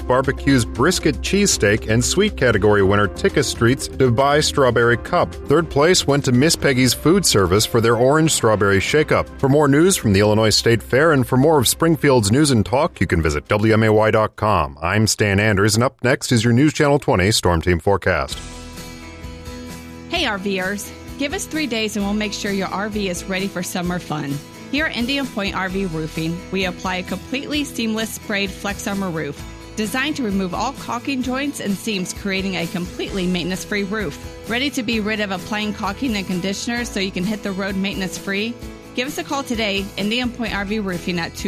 Barbecue's Brisket Cheesesteak and Sweet category winner Ticka Street's Dubai Strawberry Cup. Third place went to Miss Peggy's Food Service for their Orange Strawberry Shake-Up. For more news from the Illinois State Fair and for more of Springfield's news and talk, you can visit WMAY.com. I'm Stan Anders, and up next is your News Channel 20 Storm Team Forecast. Hey RVers, give us 3 days and we'll make sure your RV is ready for summer fun. Here at Indian Point RV Roofing, we apply a completely seamless sprayed Flex Armor roof, designed to remove all caulking joints and seams, creating a completely maintenance-free roof. Ready to be rid of applying caulking and conditioner so you can hit the road maintenance-free? Give us a call today, Indian Point RV Roofing at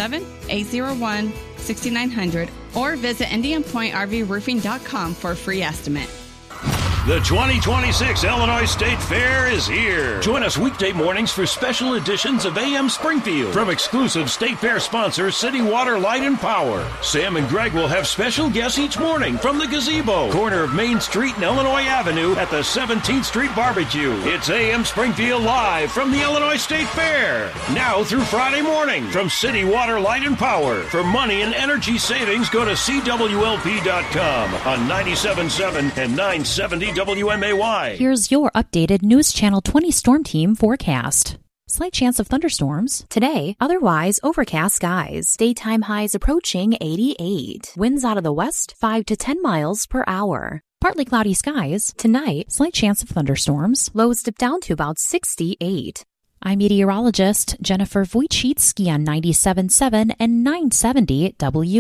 217-801-6900, or visit IndianPointRVRoofing.com for a free estimate. The 2026 Illinois State Fair is here. Join us weekday mornings for special editions of AM Springfield from exclusive State Fair sponsor City Water, Light and Power. Sam and Greg will have special guests each morning from the Gazebo, corner of Main Street and Illinois Avenue at the 17th Street Barbecue. It's AM Springfield live from the Illinois State Fair. Now through Friday morning from City Water, Light and Power. For money and energy savings, go to CWLP.com on 97.7 and 970 WMAY. Here's your updated News Channel 20 Storm Team forecast. Slight chance of thunderstorms. Today, otherwise overcast skies. Daytime highs approaching 88. Winds out of the west, 5 to 10 miles per hour. Partly cloudy skies. Tonight, slight chance of thunderstorms. Lows dip down to about 68. I'm meteorologist Jennifer Wojcicki on 97.7 and 970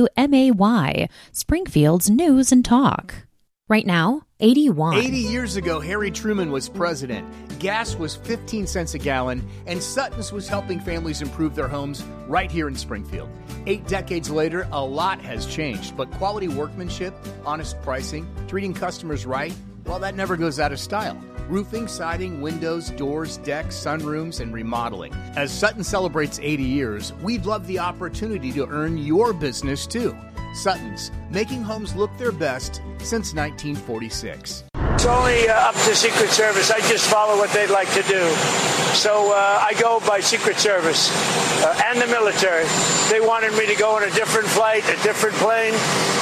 WMAY, Springfield's News and Talk. Right now, 81. 80 years ago, Harry Truman was president. Gas was 15 cents a gallon, and Sutton's was helping families improve their homes right here in Springfield. 8 decades later, a lot has changed, but quality workmanship, honest pricing, treating customers right, well, that never goes out of style. Roofing, siding, windows, doors, decks, sunrooms, and remodeling. As Sutton celebrates 80 years, we'd love the opportunity to earn your business, too. Sutton's, making homes look their best since 1946. It's only up to Secret Service. I just follow what they'd like to do. So I go by Secret Service and the military. They wanted me to go on a different flight, a different plane,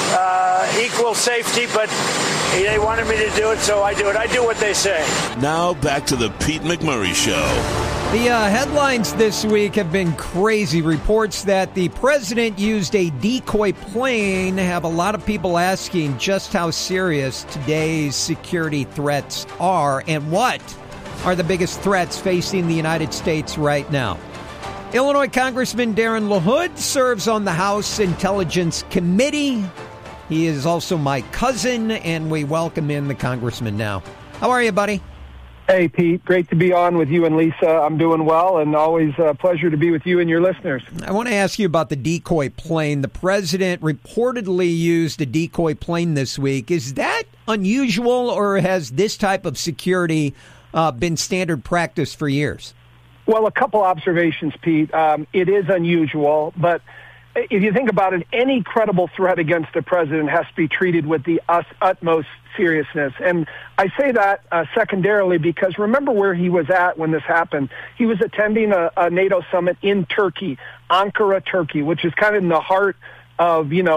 equal safety, but they wanted me to do it, so I do it. I do what they say. Now back to the Pete McMurray Show. The headlines this week have been crazy. Reports that the president used a decoy plane have a lot of people asking just how serious today's security threats are and what are the biggest threats facing the United States right now. Illinois Congressman Darren LaHood serves on the House Intelligence Committee. He is also my cousin, and we welcome in the congressman now. How are you, buddy? Hey, Pete. Great to be on with you and Lisa. I'm doing well, and always a pleasure to be with you and your listeners. I want to ask you about the decoy plane. The president reportedly used a decoy plane this week. Is that unusual, or has this type of security been standard practice for years? Well, a couple observations, Pete. It is unusual, but if you think about it, any credible threat against the president has to be treated with the utmost seriousness. And I say that secondarily because remember where he was at when this happened. He was attending a NATO summit in Turkey, Ankara, Turkey, which is kind of in the heart of, the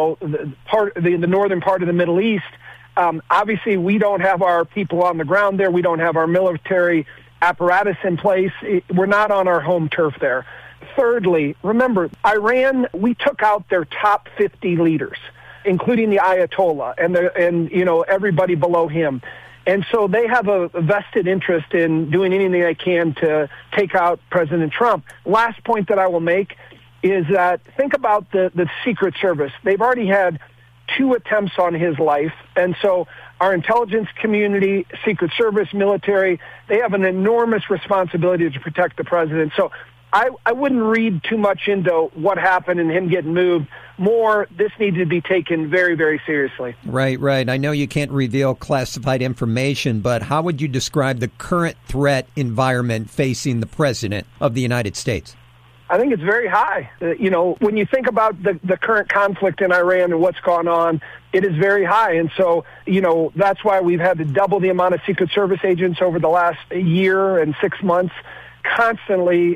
northern part of the Middle East. Obviously, we don't have our people on the ground there. We don't have our military apparatus in place. We're not on our home turf there. Thirdly, remember, Iran, we took out their top 50 leaders, including the Ayatollah and everybody below him. And so they have a vested interest in doing anything they can to take out President Trump. Last point that I will make is that think about the Secret Service. They've already had 2 attempts on his life. And so our intelligence community, Secret Service, military, they have an enormous responsibility to protect the president. So I wouldn't read too much into what happened and him getting moved. More, this needs to be taken very, very seriously. Right. I know you can't reveal classified information, but how would you describe the current threat environment facing the president of the United States? I think it's very high. When you think about the current conflict in Iran and what's gone on, it is very high. And so, that's why we've had to double the amount of Secret Service agents over the last year and 6 months. Constantly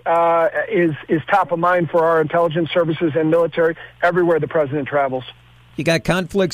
is top of mind for our intelligence services and military everywhere the president travels. You got conflicts